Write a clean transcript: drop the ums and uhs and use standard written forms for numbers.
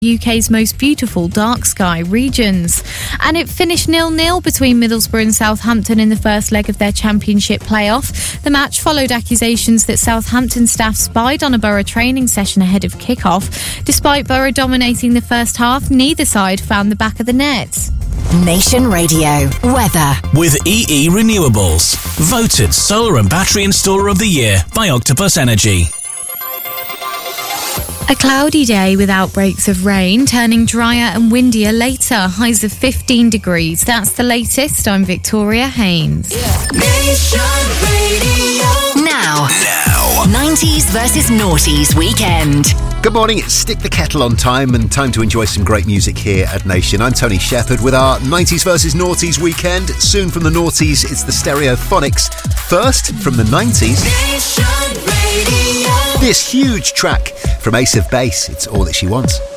UK's most beautiful dark sky regions. And it finished 0-0 between Middlesbrough and Southampton in the first leg of their Championship playoff. The match followed accusations that Southampton staff spied on a Borough training session ahead of kick-off. Despite Borough dominating the first half, neither side found the back of the net. Nation Radio weather with EE Renewables, voted solar and battery installer of the year by Octopus Energy. A cloudy day with outbreaks of rain, turning drier and windier later. Highs of 15 degrees. That's the latest. I'm Victoria Haynes. Nation Radio. Now, 90s versus Noughties weekend. Good morning, it's Stick the Kettle on time and time to enjoy some great music here at Nation. I'm Tony Shepherd with our 90s versus Noughties weekend. Soon from the Noughties, it's the Stereophonics. First, from the 90s, Nation Radio. this huge track from Ace of Base, It's All That She Wants.